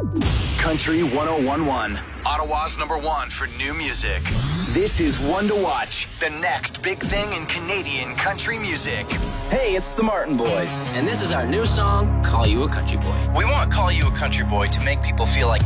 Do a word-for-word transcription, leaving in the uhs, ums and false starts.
Country one oh one point one, Ottawa's number one for new music. This is One to Watch, the next big thing in Canadian country music. Hey, it's the Martin Boys. And this is our new song, Call You a Country Boy. We want Call You a Country Boy to make people feel like